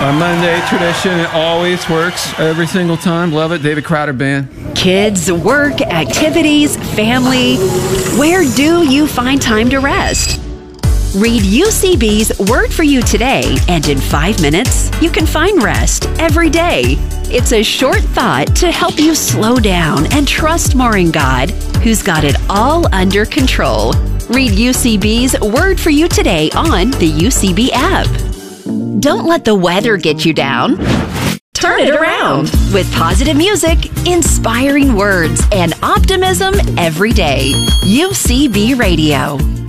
Our Monday tradition, it always works every single time. Love it. David Crowder Band. Kids, work, activities, family. Where do you find time to rest? Read UCB's Word for You Today, and in 5 minutes, you can find rest every day. It's a short thought to help you slow down and trust more in God, who's got it all under control. Read UCB's Word for You Today on the UCB app. Don't let the weather get you down. Turn it around with positive music, inspiring words, and optimism every day. UCB Radio.